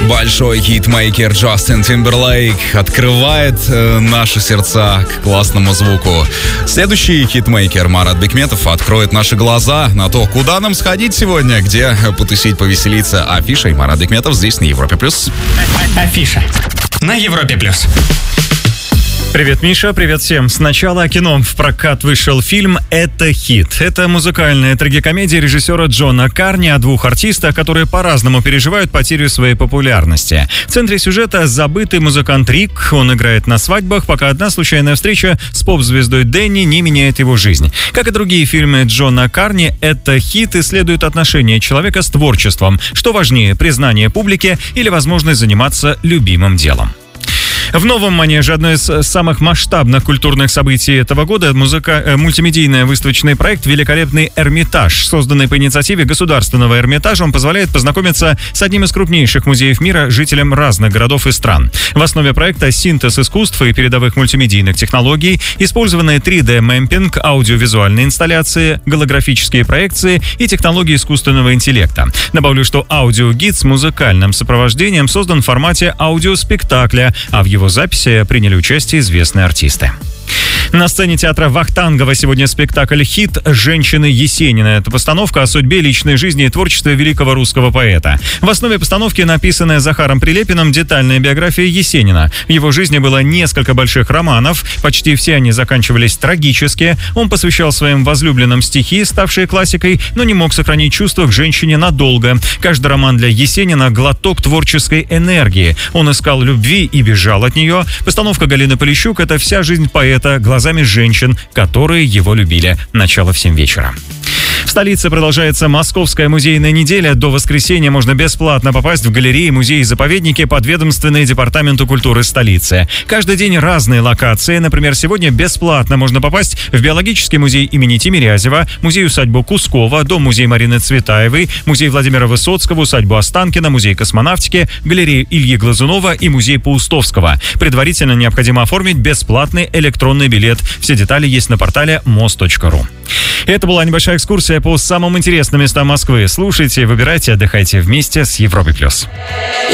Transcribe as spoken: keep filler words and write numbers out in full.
Большой хитмейкер Джастин Тимберлейк открывает э, наши сердца к классному звуку. Следующий хитмейкер Марат Бекметов откроет наши глаза на то, куда нам сходить сегодня, где потусить, повеселиться. Афиша и Марат Бекметов здесь на Европе+. плюс. Афиша на Европе+. плюс. Привет, Миша, привет всем. Сначала о кино. В прокат вышел фильм «Это хит». Это музыкальная трагикомедия режиссера Джона Карни о двух артистах, которые по-разному переживают потерю своей популярности. В центре сюжета забытый музыкант Рик. Он играет на свадьбах, пока одна случайная встреча с поп-звездой Дэнни не меняет его жизнь. Как и другие фильмы Джона Карни, «Это хит» исследует отношения человека с творчеством. Что важнее, признание публики или возможность заниматься любимым делом? В новом манеже одно из самых масштабных культурных событий этого года музыка, э, мультимедийный выставочный проект «Великолепный Эрмитаж». Созданный по инициативе Государственного Эрмитажа, он позволяет познакомиться с одним из крупнейших музеев мира жителям разных городов и стран. В основе проекта синтез искусств и передовых мультимедийных технологий, использованные три дэ-мэмпинг, аудиовизуальные инсталляции, голографические проекции и технологии искусственного интеллекта. Добавлю, что аудиогид с музыкальным сопровождением создан в формате аудиоспектакля, а в его записи приняли участие известные артисты. На сцене театра Вахтангова сегодня спектакль «Хит» Женщины Есенина. Это постановка о судьбе, личной жизни и творчестве великого русского поэта. В основе постановки написанная Захаром Прилепиным детальная биография Есенина. В его жизни было несколько больших романов, почти все они заканчивались трагически. Он посвящал своим возлюбленным стихи, ставшие классикой, но не мог сохранить чувства к женщине надолго. Каждый роман для Есенина – глоток творческой энергии. Он искал любви и бежал от нее. Постановка Галины Полищук – это вся жизнь поэта глазами женщин, которые его любили. Начало в семь вечера. В столице продолжается Московская музейная неделя. До воскресенья можно бесплатно попасть в галереи, музеи и заповедники, подведомственные Департаменту культуры столицы. Каждый день разные локации. Например, сегодня бесплатно можно попасть в биологический музей имени Тимирязева, музей-усадьбу Кускова, дом-музей Марины Цветаевой, музей Владимира Высоцкого, усадьбу Останкина, музей космонавтики, галерею Ильи Глазунова и музей Паустовского. Предварительно необходимо оформить бесплатный электронный билет. Все детали есть на портале мост точка ру. Это была небольшая экскурсия по самым интересным местам Москвы. Слушайте, выбирайте, отдыхайте вместе с Европой+.